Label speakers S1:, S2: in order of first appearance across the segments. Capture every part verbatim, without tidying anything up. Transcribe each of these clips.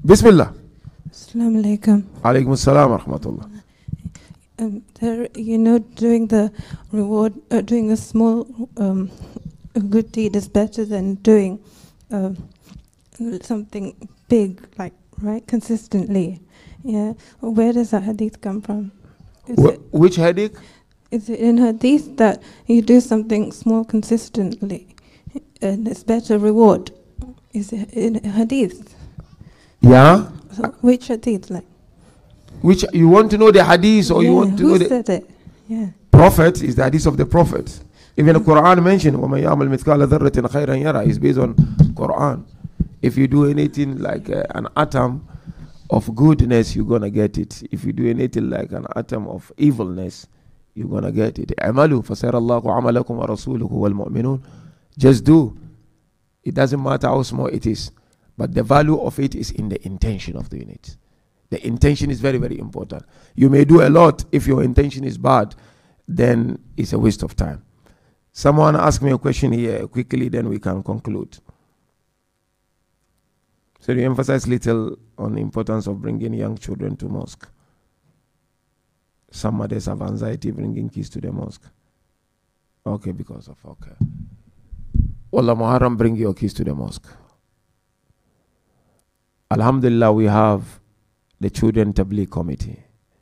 S1: Bismillah.
S2: Assalamu alaikum.
S1: Alaikum assalam wa rahmatullah.
S2: Um, there, you know, doing the reward, uh, doing a small um, a good deed is better than doing uh, something big, like, right, consistently. Yeah. Where does that hadith come from? Is,
S1: Wh-
S2: it,
S1: which hadith?
S2: is it in hadith that you do something small consistently and it's better reward? Is it in hadith?
S1: Yeah.
S2: So which hadith, like?
S1: Which you want to know the hadith, or
S2: yeah,
S1: you want to
S2: who
S1: know the
S2: said it? Yeah.
S1: Prophet? Is the hadith of the Prophet. Even the Quran mentioned وَمَنْ يَعْمَلْ مِثْقَالَ ذَرَّةٍ خَيْرًا يَرَى is based on Quran. If you do anything like uh, an atom of goodness, you're gonna get it. If you do anything like an atom of evilness, you're gonna get it. اعملوا فسيرى الله عملكم ورسوله والمؤمنون. Just do. It doesn't matter how small it is, but the value of it is in the intention of doing it. The intention is very, very important. You may do a lot. If your intention is bad, then it's a waste of time. Someone asked me a question here quickly, then we can conclude. So you emphasize little on the importance of bringing young children to mosque. Some mothers have anxiety bringing kids to the mosque. Okay, because of, okay. Wallah Muharram, bring your kids to the mosque. Alhamdulillah, we have the Children Tabligh Committee.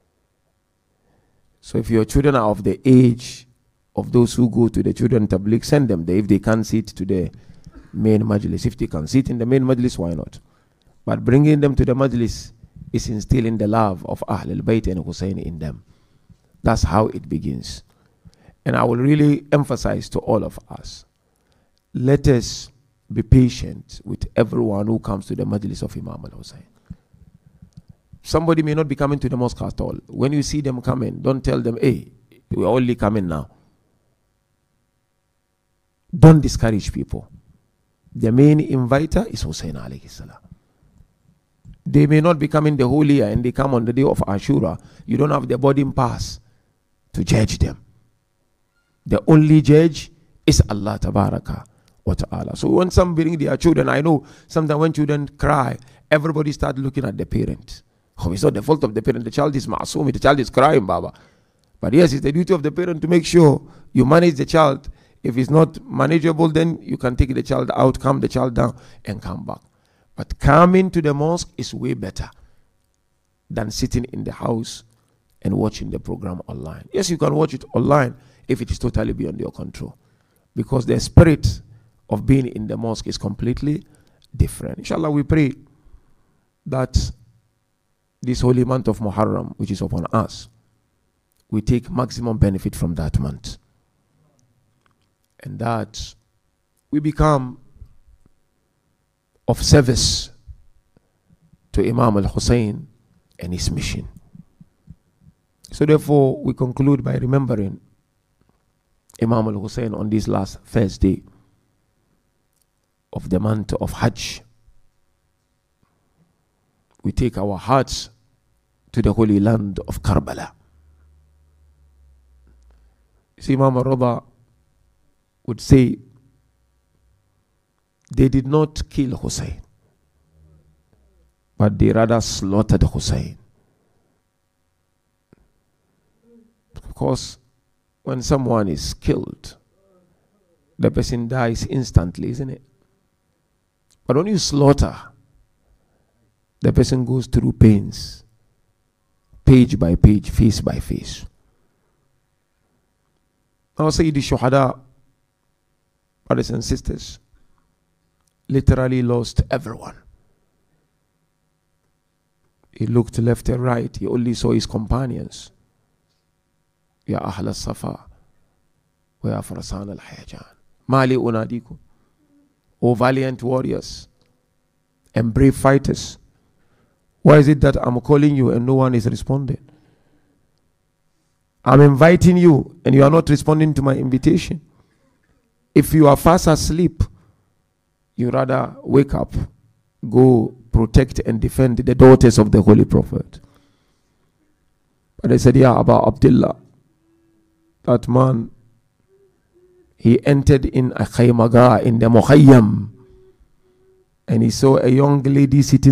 S1: So if your children are of the age of those who go to the Children Tabligh, send them there. If they can't sit to the main majlis, if they can sit in the main majlis, why not? But bringing them to the majlis is instilling the love of Ahlul Bayt and Hussein in them. That's how it begins. And I will really emphasize to all of us, let us be patient with everyone who comes to the majlis of Imam al-Hussein. Somebody may not be coming to the mosque at all. When you see them coming, don't tell them, hey, we're only coming now. Don't discourage people. The main inviter is Hussein alayhi salam. They may not be coming the whole year and they come on the day of Ashura. You don't have the boarding pass to judge them. The only judge is Allah Tabaraka wa Ta'ala. So when some bring their children, I know sometimes when children cry, everybody start looking at the parent. Oh, it's not the fault of the parent. The child is ma'asum. The child is crying, Baba. But yes, it's the duty of the parent to make sure you manage the child. If it's not manageable, then you can take the child out, calm the child down, and come back. But coming to the mosque is way better than sitting in the house and watching the program online. Yes, you can watch it online if it is totally beyond your control, because the spirit of being in the mosque is completely different. Inshallah, we pray that this holy month of Muharram, which is upon us, we take maximum benefit from that month, and that we become of service to Imam al-Hussein and his mission. So therefore, we conclude by remembering Imam al-Hussein on this last Thursday of the month of Hajj. We take our hearts to the holy land of Karbala. See, Imam al-Rada would say, they did not kill Hussein, but they rather slaughtered Hussein. Because when someone is killed, the person dies instantly, isn't it? But when you slaughter, the person goes through pains, page by page, face by face. Now, Sayyidi Shuhada, brothers and sisters, literally lost everyone. He looked left and right. He only saw his companions. Ya Ahl al-Safa, wa ya Farasan al-Hayajan. Mali unadikum. O valiant warriors and brave fighters. Why is it that I'm calling you and no one is responding? I'm inviting you and you are not responding to my invitation. If you are fast asleep, you rather wake up, go protect and defend the daughters of the Holy Prophet. But I said, Ya Aba Abdullah, that man, he entered in a khaymaga, in the Mukhayyam, and he saw a young lady sitting